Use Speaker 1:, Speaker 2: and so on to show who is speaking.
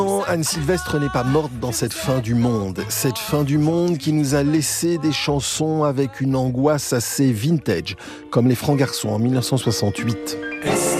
Speaker 1: Anne Sylvestre n'est pas morte dans cette fin du monde. Cette fin du monde qui nous a laissé des chansons avec une angoisse assez vintage, comme Les Francs Garçons en 1968.